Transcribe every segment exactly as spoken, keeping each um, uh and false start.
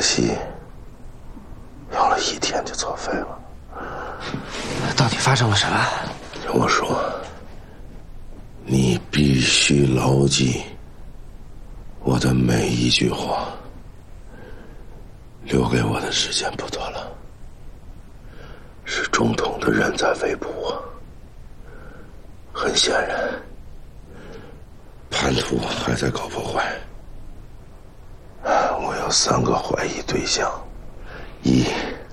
惜，用了一天就作废了。 到底发生了什么？ 听我说，你必须牢记我的每一句话。留给我的时间不多了，是中统的人在围捕我。很显然，叛徒还在搞破坏。我有三个怀疑对象：一，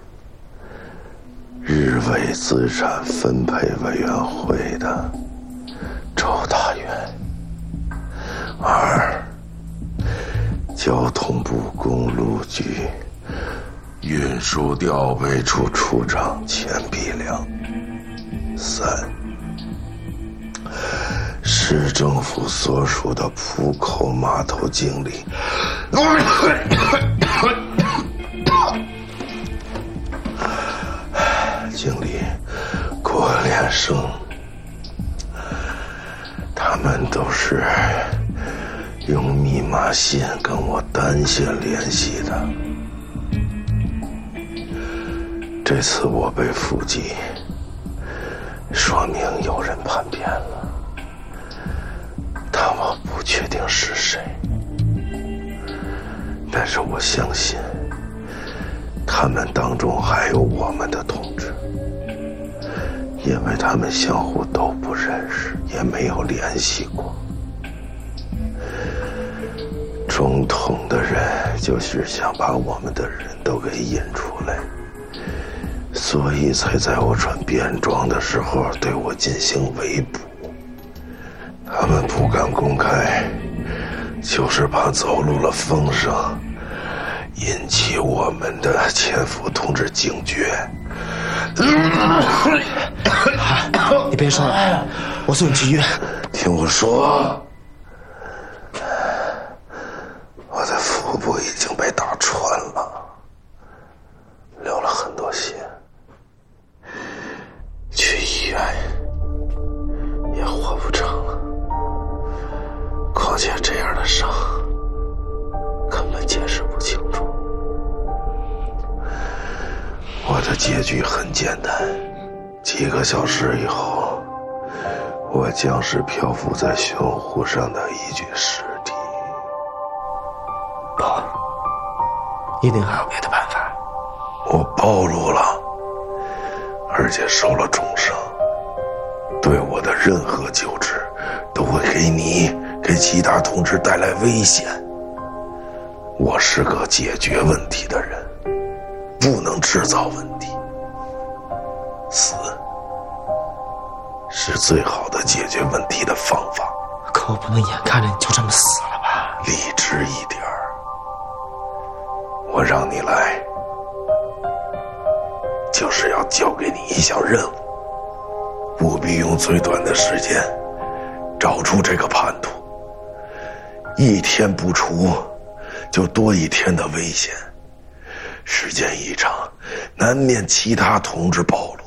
日伪资产分配委员会的周大元；二，交通部公路局运输调配处处长钱必良；三，市政府所属的浦口码头经理经理郭连生。他们都是用密码信跟我单线联系的。这次我被伏击，说明有人叛变了，但我不确定是谁。但是我相信，他们当中还有我们的同志，因为他们相互都不认识，也没有联系过。中统的人就是想把我们的人都给引出来，所以才在我穿便装的时候对我进行围捕。他们不敢公开，就是怕走漏了风声，引起我们的前夫同志警觉。 你别说了，我送你去医院。 听我说，我的腹部已经被打穿了，流了很多血，去医院也活不成了。况且这样的伤根本解释不清楚。我的结局很简单，几个小时以后，我将是漂浮在悬湖上的一具尸体。 不，一定还有别的办法。 我暴露了，而且受了重伤，对我的任何救治都会给你给其他同志带来危险。我是个解决问题的人，不能制造问题。死是最好的解决问题的方法。 可我不能眼看着你就这么死了吧？ 理智一点儿，我让你来就是要交给你一项任务，务必用最短的时间找出这个叛徒。一天不除，就多一天的危险，时间一长，难免其他同志暴露。